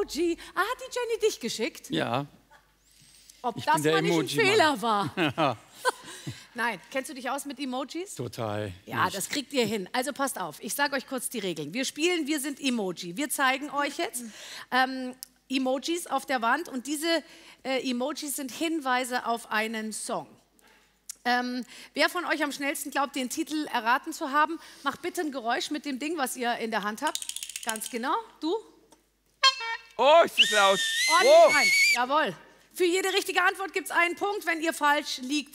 Emoji. Ah, hat die Jenny dich geschickt? Ja. Ob Ich das bin der mal nicht ein Emoji-Mann. Fehler war. Nein, kennst du dich aus mit Emojis? Total. Ja, nicht. das kriegt ihr hin. Also passt auf, ich sage euch kurz die Regeln. Wir spielen, wir sind Emoji. Wir zeigen euch jetzt Emojis auf der Wand und diese Emojis sind Hinweise auf einen Song. Wer von euch am schnellsten glaubt, den Titel erraten zu haben, macht bitte ein Geräusch mit dem Ding, was ihr in der Hand habt. Ganz genau. Du? Oh, ist das laut. Ordentlich Oh. rein. Jawohl. Für jede richtige Antwort gibt es einen Punkt. Wenn ihr falsch liegt,